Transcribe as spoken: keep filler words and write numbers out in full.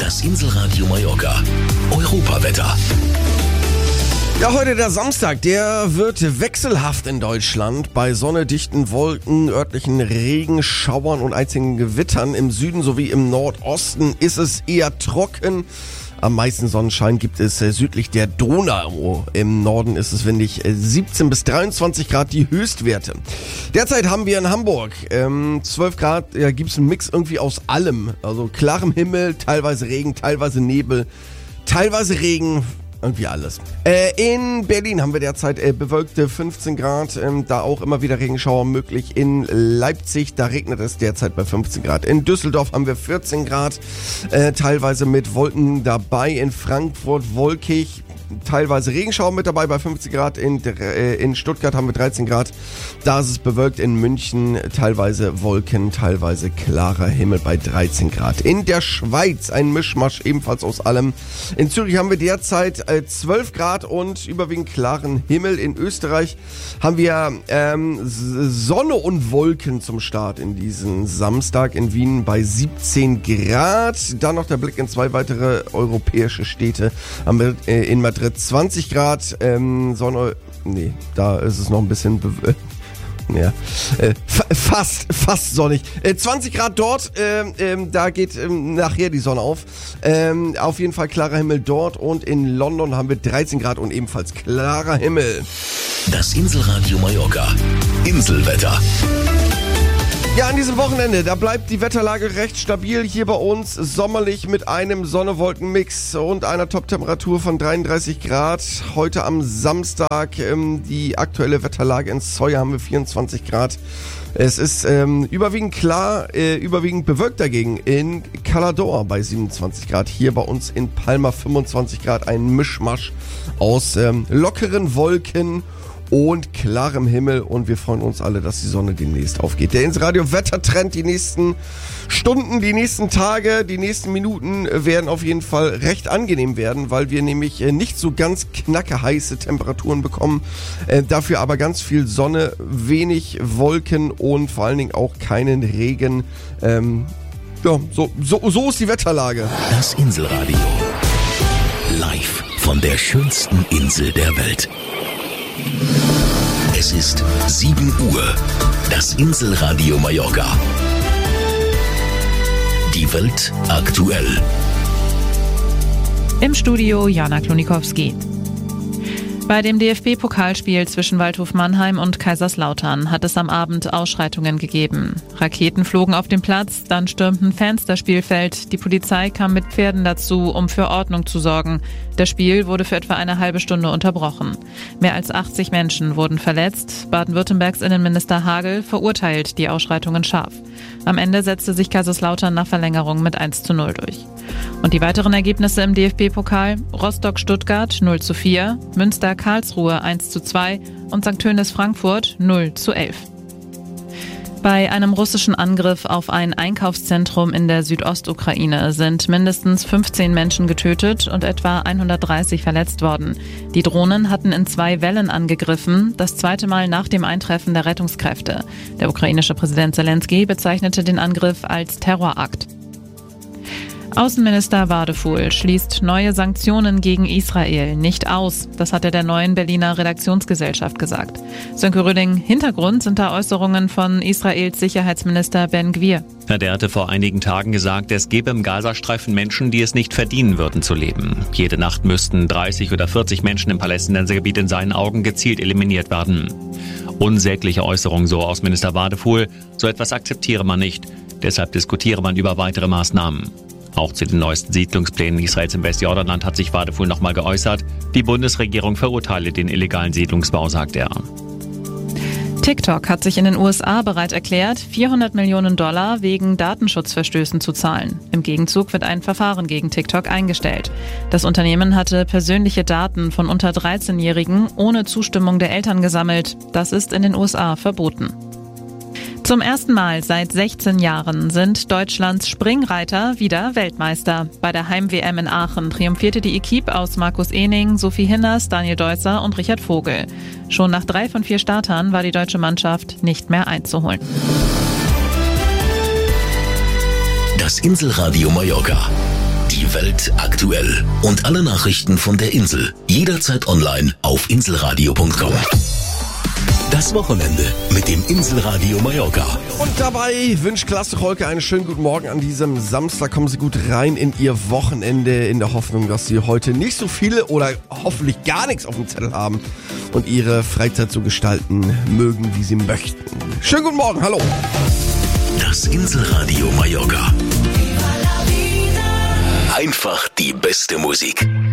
Das Inselradio Mallorca. Europawetter. Ja, heute der Samstag, der wird wechselhaft in Deutschland. Bei Sonne, dichten Wolken, örtlichen Regenschauern und einzigen Gewittern im Süden sowie im Nordosten ist es eher trocken. Am meisten Sonnenschein gibt es südlich der Donau. Im Norden ist es windig, siebzehn bis dreiundzwanzig Grad die Höchstwerte. Derzeit haben wir in Hamburg ähm, zwölf Grad, ja, gibt es einen Mix irgendwie aus allem. Also klarem Himmel, teilweise Regen, teilweise Nebel, teilweise Regen. Irgendwie alles. Äh, in Berlin haben wir derzeit äh, bewölkte fünfzehn Grad, ähm, da auch immer wieder Regenschauer möglich. In Leipzig, da regnet es derzeit bei fünfzehn Grad. In Düsseldorf haben wir vierzehn Grad, äh, teilweise mit Wolken dabei. In Frankfurt wolkig, teilweise Regenschauer mit dabei bei fünfzehn Grad. In, äh, in Stuttgart haben wir dreizehn Grad, da ist es bewölkt. In München teilweise Wolken, teilweise klarer Himmel bei dreizehn Grad. In der Schweiz ein Mischmasch ebenfalls aus allem. In Zürich haben wir derzeit äh, zwölf Grad und überwiegend klaren Himmel. In Österreich haben wir ähm, Sonne und Wolken zum Start in diesen Samstag. In Wien bei siebzehn Grad. Dann noch der Blick in zwei weitere europäische Städte. Haben wir äh, in Madrid zwanzig Grad, ähm, Sonne, nee, da ist es noch ein bisschen, be- ja, äh, fa- fast, fast sonnig. Äh, zwanzig Grad dort, ähm, ähm, da geht ähm, nachher die Sonne auf. Ähm, auf jeden Fall klarer Himmel dort und in London haben wir dreizehn Grad und ebenfalls klarer Himmel. Das Inselradio Mallorca. Inselwetter. Ja, an diesem Wochenende, da bleibt die Wetterlage recht stabil hier bei uns. Sommerlich mit einem Sonne-Wolken-Mix und einer Top-Temperatur von dreiunddreißig Grad. Heute am Samstag ähm, die aktuelle Wetterlage in Sawyer haben wir vierundzwanzig Grad. Es ist ähm, überwiegend klar, äh, überwiegend bewölkt dagegen in Calador bei siebenundzwanzig Grad. Hier bei uns in Palma fünfundzwanzig Grad, ein Mischmasch aus ähm, lockeren Wolken und klarem Himmel und wir freuen uns alle, dass die Sonne demnächst aufgeht. Der Inselradio Wettertrend die nächsten Stunden, die nächsten Tage, die nächsten Minuten werden auf jeden Fall recht angenehm werden, weil wir nämlich nicht so ganz knacke heiße Temperaturen bekommen, äh, dafür aber ganz viel Sonne, wenig Wolken und vor allen Dingen auch keinen Regen. Ähm, ja, so, so, so ist die Wetterlage. Das Inselradio. Live von der schönsten Insel der Welt. Es ist sieben Uhr. Das Inselradio Mallorca. Die Welt aktuell. Im Studio Jana Klonikowski. Bei dem D F B-Pokalspiel zwischen Waldhof Mannheim und Kaiserslautern hat es am Abend Ausschreitungen gegeben. Raketen flogen auf den Platz, dann stürmten Fans das Spielfeld. Die Polizei kam mit Pferden dazu, um für Ordnung zu sorgen. Das Spiel wurde für etwa eine halbe Stunde unterbrochen. Mehr als achtzig Menschen wurden verletzt. Baden-Württembergs Innenminister Hagel verurteilt die Ausschreitungen scharf. Am Ende setzte sich Kaiserslautern nach Verlängerung mit eins zu null durch. Und die weiteren Ergebnisse im D F B-Pokal: Rostock-Stuttgart null zu vier, Münster-Karlsruhe eins zu zwei und Sankt Tönis-Frankfurt null zu elf. Bei einem russischen Angriff auf ein Einkaufszentrum in der Südostukraine sind mindestens fünfzehn Menschen getötet und etwa hundertdreißig verletzt worden. Die Drohnen hatten in zwei Wellen angegriffen, das zweite Mal nach dem Eintreffen der Rettungskräfte. Der ukrainische Präsident Zelensky bezeichnete den Angriff als Terrorakt. Außenminister Wadefuhl schließt neue Sanktionen gegen Israel nicht aus. Das hat er der neuen Berliner Redaktionsgesellschaft gesagt. Sönke Röding, Hintergrund sind da Äußerungen von Israels Sicherheitsminister Ben Gvir. Der hatte vor einigen Tagen gesagt, es gebe im Gazastreifen Menschen, die es nicht verdienen würden zu leben. Jede Nacht müssten dreißig oder vierzig Menschen im Palästinensergebiet in seinen Augen gezielt eliminiert werden. Unsägliche Äußerung, so Außenminister Wadefuhl. So etwas akzeptiere man nicht. Deshalb diskutiere man über weitere Maßnahmen. Auch zu den neuesten Siedlungsplänen Israels im Westjordanland hat sich Wadefuhl nochmal geäußert. Die Bundesregierung verurteile den illegalen Siedlungsbau, sagt er. TikTok hat sich in den U S A bereit erklärt, vierhundert Millionen Dollar wegen Datenschutzverstößen zu zahlen. Im Gegenzug wird ein Verfahren gegen TikTok eingestellt. Das Unternehmen hatte persönliche Daten von unter dreizehnjährigen ohne Zustimmung der Eltern gesammelt. Das ist in den U S A verboten. Zum ersten Mal seit sechzehn Jahren sind Deutschlands Springreiter wieder Weltmeister. Bei der Heim-W M in Aachen triumphierte die Equipe aus Markus Ehning, Sophie Hinners, Daniel Deusser und Richard Vogel. Schon nach drei von vier Startern war die deutsche Mannschaft nicht mehr einzuholen. Das Inselradio Mallorca. Die Welt aktuell. Und alle Nachrichten von der Insel. Jederzeit online auf inselradio punkt com. Das Wochenende mit dem Inselradio Mallorca. Und dabei wünscht Klasse Holke einen schönen guten Morgen an diesem Samstag. Kommen Sie gut rein in Ihr Wochenende in der Hoffnung, dass Sie heute nicht so viele oder hoffentlich gar nichts auf dem Zettel haben und Ihre Freizeit so gestalten mögen, wie Sie möchten. Schönen guten Morgen, hallo. Das Inselradio Mallorca. Einfach die beste Musik.